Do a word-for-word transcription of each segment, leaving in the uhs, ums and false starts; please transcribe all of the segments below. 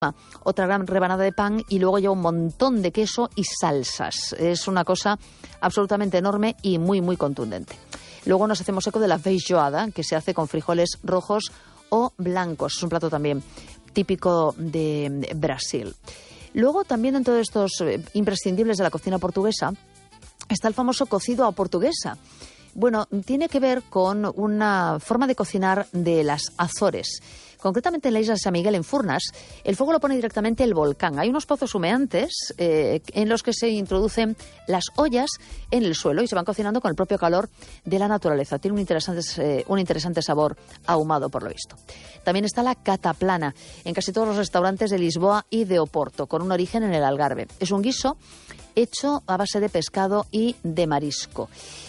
otra gran rebanada de pan y luego lleva un montón de queso y salsas. Es una cosa absolutamente enorme y muy, muy contundente. Luego nos hacemos eco de la feijoada, que se hace con frijoles rojos o blancos. Es un plato también típico de Brasil. Luego también dentro de estos imprescindibles de la cocina portuguesa está el famoso cocido a portuguesa. Bueno, tiene que ver con una forma de cocinar de las Azores. Concretamente en la isla de San Miguel, en Furnas, el fuego lo pone directamente el volcán. Hay unos pozos humeantes eh, en los que se introducen las ollas en el suelo y se van cocinando con el propio calor de la naturaleza. Tiene un interesante, eh, un interesante sabor ahumado, por lo visto. También está la cataplana, en casi todos los restaurantes de Lisboa y de Oporto, con un origen en el Algarve. Es un guiso hecho a base de pescado y de marisco.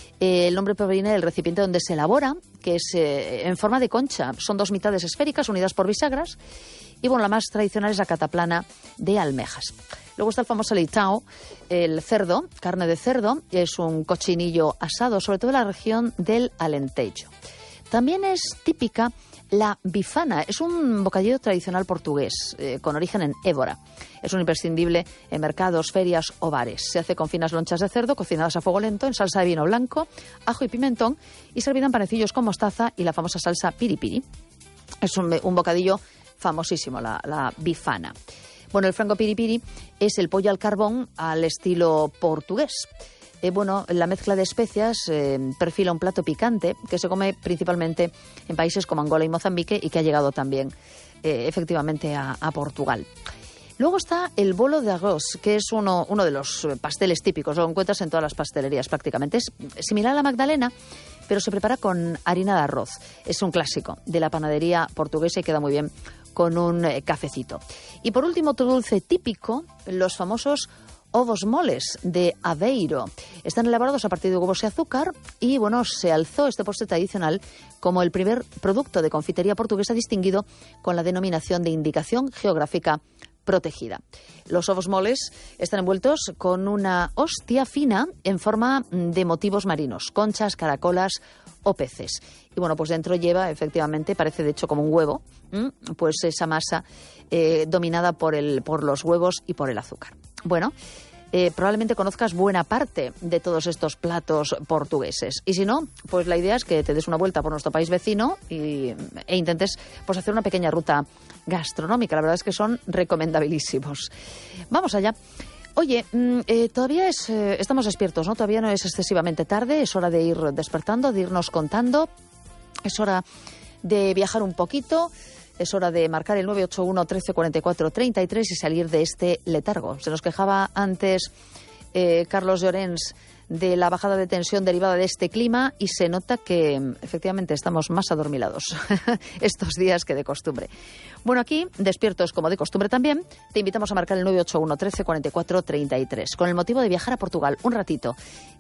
El nombre proviene del recipiente donde se elabora, que es eh, en forma de concha. Son dos mitades esféricas unidas por bisagras. Y bueno, la más tradicional es la cataplana de almejas. Luego está el famoso leitão, el cerdo, carne de cerdo. Es un cochinillo asado, sobre todo en la región del Alentejo. También es típica la bifana. Es un bocadillo tradicional portugués, eh, con origen en Évora. Es un imprescindible en mercados, ferias o bares. Se hace con finas lonchas de cerdo cocinadas a fuego lento en salsa de vino blanco, ajo y pimentón y servida en panecillos con mostaza y la famosa salsa piripiri. Es un, un bocadillo famosísimo, la, la bifana. Bueno, el frango piripiri es el pollo al carbón al estilo portugués. Eh, bueno, la mezcla de especias eh, perfila un plato picante que se come principalmente en países como Angola y Mozambique y que ha llegado también eh, efectivamente a, a Portugal. Luego está el bolo de arroz, que es uno, uno de los pasteles típicos, lo encuentras en todas las pastelerías prácticamente. Es similar a la magdalena, pero se prepara con harina de arroz. Es un clásico de la panadería portuguesa y queda muy bien con un eh, cafecito. Y por último, otro dulce típico, los famosos ovos moles de Aveiro. Están elaborados a partir de huevos y azúcar y, bueno, se alzó este postre tradicional como el primer producto de confitería portuguesa distinguido con la denominación de indicación geográfica protegida. Los ovos moles están envueltos con una hostia fina en forma de motivos marinos, conchas, caracolas o peces. Y bueno, pues dentro lleva, efectivamente, parece de hecho como un huevo, pues esa masa eh, dominada por, el, por los huevos y por el azúcar. Bueno, eh, probablemente conozcas buena parte de todos estos platos portugueses. Y si no, pues la idea es que te des una vuelta por nuestro país vecino y, e intentes pues hacer una pequeña ruta gastronómica. La verdad es que son recomendabilísimos. Vamos allá. Oye, eh, todavía es, eh, estamos despiertos, ¿no? Todavía no es excesivamente tarde, es hora de ir despertando, de irnos contando, es hora de viajar un poquito. Es hora de marcar el nueve ocho uno, trece, cuarenta y cuatro, treinta y tres y salir de este letargo. Se nos quejaba antes eh, Carlos Llorens de la bajada de tensión derivada de este clima y se nota que efectivamente estamos más adormilados estos días que de costumbre. Bueno, aquí, despiertos como de costumbre también, te invitamos a marcar el nueve ocho uno, trece, cuarenta y cuatro, treinta y tres con el motivo de viajar a Portugal un ratito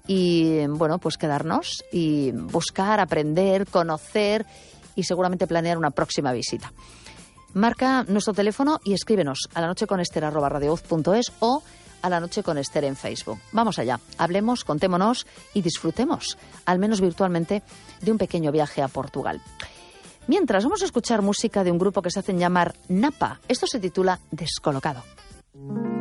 y, bueno, pues quedarnos y buscar, aprender, conocer y seguramente planear una próxima visita. Marca nuestro teléfono y escríbenos a la noche con ester arroba radiovoz punto es o a la noche con Ester en Facebook. Vamos allá, hablemos, contémonos y disfrutemos, al menos virtualmente, de un pequeño viaje a Portugal. Mientras, vamos a escuchar música de un grupo que se hacen llamar Napa. Esto se titula Descolocado.